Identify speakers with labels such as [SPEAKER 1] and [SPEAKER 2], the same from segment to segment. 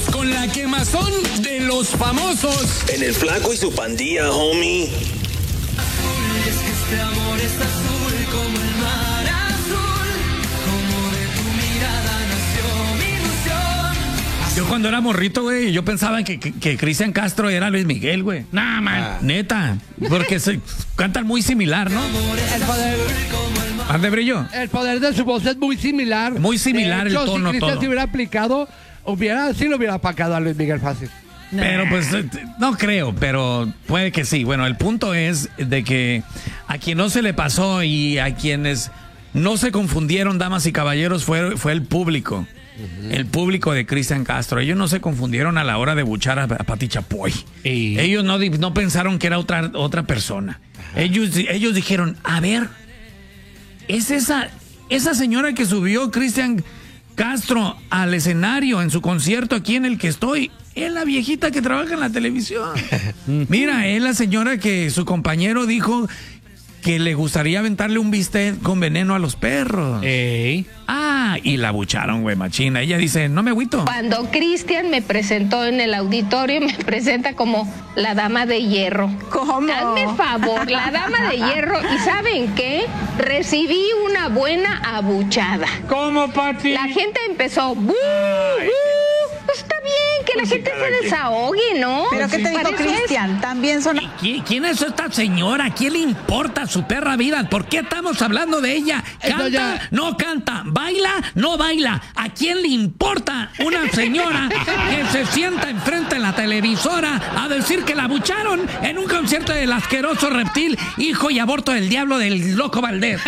[SPEAKER 1] con la quemazón de los famosos.
[SPEAKER 2] En el Flaco y su pandilla, homie.
[SPEAKER 3] Es que este amor es azul como el mar azul, como de tu mirada nació mi ilusión.
[SPEAKER 4] Yo cuando era morrito, güey, yo pensaba que Cristian Castro era Luis Miguel, güey. Nah, man, neta. Porque se cantan muy similar, ¿no?
[SPEAKER 5] El poder,
[SPEAKER 4] ¿Ande, Brillo?
[SPEAKER 5] el poder de su voz es muy similar.
[SPEAKER 4] Muy similar
[SPEAKER 5] De hecho,
[SPEAKER 4] el tono,
[SPEAKER 5] si Cristian
[SPEAKER 4] todo.
[SPEAKER 5] se hubiera aplicado, sí lo hubiera apacado a Luis Miguel fácil.
[SPEAKER 4] Pero pues no creo, pero puede que sí. Bueno, el punto es de que a quien no se le pasó y a quienes no se confundieron, damas y caballeros, fue el público. El público de Cristian Castro. Ellos no se confundieron a la hora de buchar a Pati Chapoy. Ellos no pensaron que era otra persona. Ellos dijeron, a ver, es esa señora que subió Cristian Castro al escenario en su concierto aquí en el que estoy. Es la viejita que trabaja en la televisión. Mira, es la señora que su compañero dijo que le gustaría aventarle un bistec con veneno a los perros. Y la bucharon, güey, machina. Ella dice, no me agüito.
[SPEAKER 6] Cuando Cristian me presentó en el auditorio, me presenta como la dama de hierro.
[SPEAKER 7] ¿Cómo?
[SPEAKER 6] Hazme favor, la dama de hierro. ¿Y saben qué? Recibí una buena abuchada.
[SPEAKER 4] ¿Cómo, Pati?
[SPEAKER 6] La gente empezó, ¡bú! Pues está bien que la gente se desahogue, ¿no?
[SPEAKER 7] ¿Pero qué te dijo
[SPEAKER 6] Para eso es.
[SPEAKER 7] Cristian? También son...
[SPEAKER 4] ¿Quién es esta señora? ¿Quién le importa su perra vida? ¿Por qué estamos hablando de ella? ¿Canta? No canta. ¿Baila? No baila. ¿A quién le importa una señora que se sienta enfrente de la televisora a decir que la bucharon en un concierto del asqueroso reptil, hijo y aborto del diablo del loco Valdés?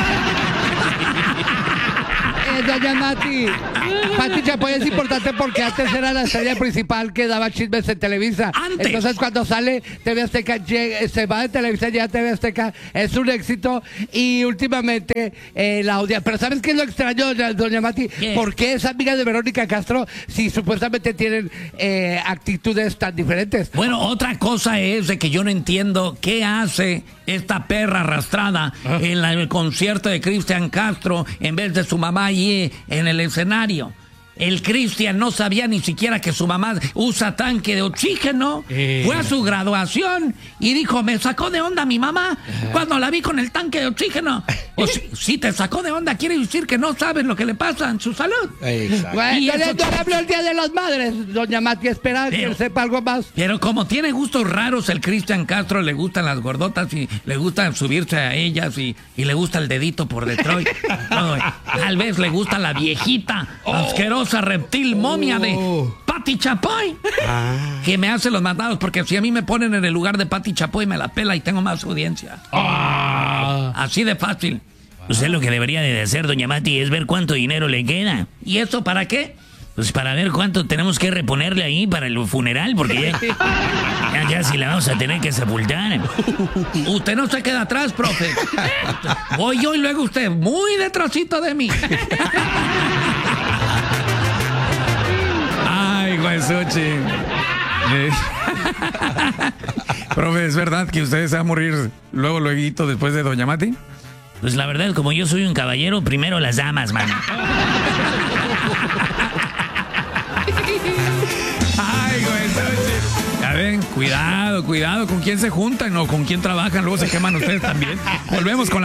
[SPEAKER 5] Doña Mati, Pati Chapoy es importante porque antes era la estrella principal que daba chismes en Televisa.
[SPEAKER 4] Antes.
[SPEAKER 5] Entonces cuando sale TV Azteca, se va de Televisa, llega a TV Azteca, es un éxito y últimamente la odia. Pero ¿sabes qué es lo extraño, doña Mati?
[SPEAKER 4] ¿Qué?
[SPEAKER 5] ¿Por qué es amiga de Verónica Castro si supuestamente tienen actitudes tan diferentes?
[SPEAKER 4] Bueno, otra cosa es de que yo no entiendo qué hace esta perra arrastrada en el concierto de Cristian Castro en vez de su mamá allí en el escenario. El Cristian no sabía ni siquiera que su mamá usa tanque de oxígeno. Fue a su graduación y dijo, me sacó de onda mi mamá cuando la vi con el tanque de oxígeno. O si te sacó de onda, quiere decir que no sabes lo que le pasa en su salud.
[SPEAKER 5] Bueno,
[SPEAKER 4] Y
[SPEAKER 5] no
[SPEAKER 4] eso-
[SPEAKER 5] le habló el Día de las Madres, doña Mati, espera que
[SPEAKER 4] Pero-
[SPEAKER 5] sepa algo más.
[SPEAKER 4] Pero como tiene gustos raros el Cristian Castro, le gustan las gordotas y le gusta subirse a ellas y le gusta el dedito por Detroit. No, tal vez le gusta la viejita, asquerosa reptil momia de Pati Chapoy, que me hace los mandados, porque si a mí me ponen en el lugar de Pati Chapoy me la pela y tengo más audiencia. Así de fácil.
[SPEAKER 8] Usted lo que debería de hacer, doña Mati, es ver cuánto dinero le queda.
[SPEAKER 4] ¿Y eso para qué?
[SPEAKER 8] Pues para ver cuánto tenemos que reponerle ahí para el funeral, porque ya casi la vamos a tener que sepultar.
[SPEAKER 4] Usted no se queda atrás, profe. Voy yo y luego usted, muy detrásito de mí. Ay, Guaysochi. Profe, ¿es verdad que usted se va a morir luego después de doña Mati?
[SPEAKER 8] Pues la verdad, como yo soy un caballero, primero las damas, mano.
[SPEAKER 4] Ay, Guaysochi. Ya ven, cuidado con quién se juntan o con quién trabajan, luego se queman ustedes también. Volvemos con la